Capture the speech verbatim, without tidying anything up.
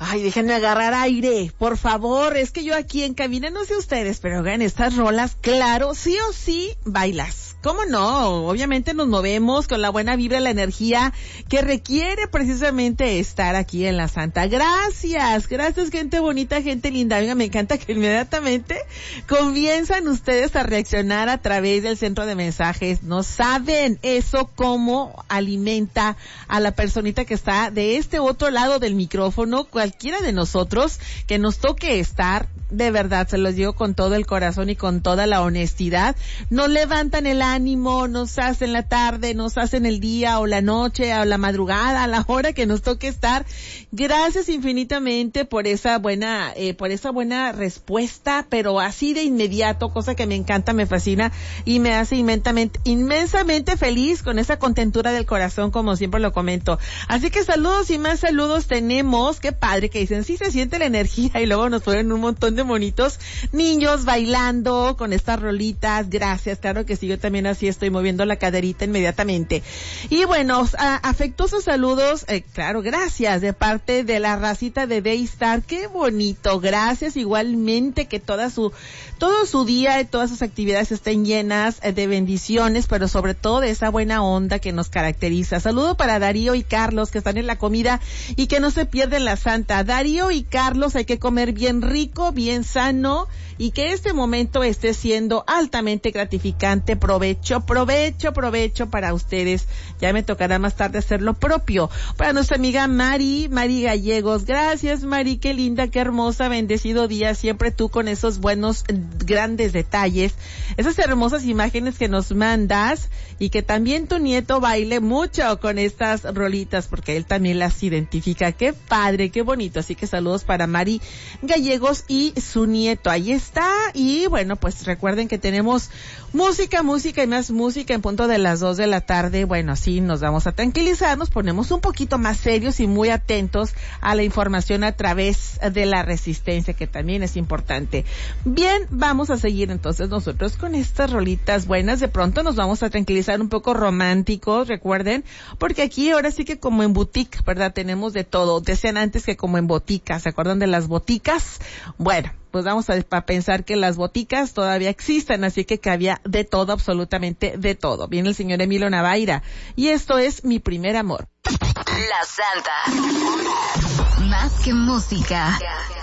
Ay, déjenme agarrar aire, por favor. Es que yo aquí en cabina, no sé ustedes, pero oigan, estas rolas, claro, sí o sí, bailas. ¿Cómo no? Obviamente nos movemos con la buena vibra, la energía que requiere precisamente estar aquí en La Santa. Gracias, gracias gente bonita, gente linda. Oiga, me encanta que inmediatamente comienzan ustedes a reaccionar a través del centro de mensajes. No saben eso cómo alimenta a la personita que está de este otro lado del micrófono, cualquiera de nosotros que nos toque estar. De verdad, se los digo con todo el corazón y con toda la honestidad. Nos levantan el ánimo, nos hacen la tarde, nos hacen el día o la noche o la madrugada, a la hora que nos toque estar. Gracias infinitamente por esa buena, eh, por esa buena respuesta, pero así de inmediato, cosa que me encanta, me fascina y me hace inmensamente, inmensamente feliz con esa contentura del corazón, como siempre lo comento. Así que saludos y más saludos tenemos. Qué padre que dicen, sí se siente la energía, y luego nos ponen un montón de bonitos niños bailando con estas rolitas. Gracias, claro que sí, yo también así estoy moviendo la caderita inmediatamente. Y bueno, a, afectuosos saludos, eh, claro, gracias de parte de la racita de Daystar. Qué bonito, gracias igualmente, que toda su todo su día y todas sus actividades estén llenas de bendiciones, pero sobre todo de esa buena onda que nos caracteriza. Saludo para Darío y Carlos, que están en la comida y que no se pierden la Santa. Darío y Carlos, hay que comer bien rico, bien sano, y que este momento esté siendo altamente gratificante. Provecho, provecho, provecho para ustedes. Ya me tocará más tarde hacer lo propio. Para nuestra amiga Mari, Mari Gallegos. Gracias, Mari, qué linda, qué hermosa, bendecido día. Siempre tú con esos buenos, grandes detalles, esas hermosas imágenes que nos mandas, y que también tu nieto baile mucho con estas rolitas, porque él también las identifica. Qué padre, qué bonito. Así que saludos para Mari Gallegos y su nieto. Ahí está. Y bueno, pues recuerden que tenemos música, música y más música en punto de las dos de la tarde. Bueno, así nos vamos a tranquilizar, nos ponemos un poquito más serios y muy atentos a la información a través de la resistencia, que también es importante. Bien, vamos a seguir entonces nosotros con estas rolitas buenas. De pronto nos vamos a tranquilizar un poco románticos, recuerden, porque aquí ahora sí que como en boutique, ¿verdad? Tenemos de todo. Decían antes que como en botica, ¿se acuerdan de las boticas? Bueno, pues vamos a, a pensar que las boticas todavía existen, así que que había de todo, absolutamente de todo. Viene el señor Emilio Navaira, y esto es Mi Primer Amor. La Santa. Más que música,